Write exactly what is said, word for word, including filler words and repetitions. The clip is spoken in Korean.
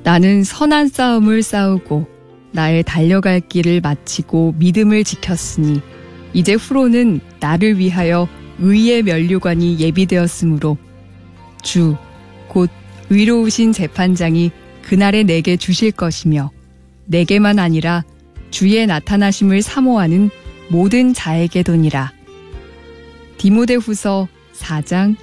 나는 선한 싸움을 싸우고 나의 달려갈 길을 마치고 믿음을 지켰으니 이제 후로는 나를 위하여 의의 면류관이 예비되었으므로 주, 곧 의로우신 재판장이 그날에 내게 주실 것이며 내게만 아니라 주의 나타나심을 사모하는 모든 자에게도니라. 디모데후서 사 장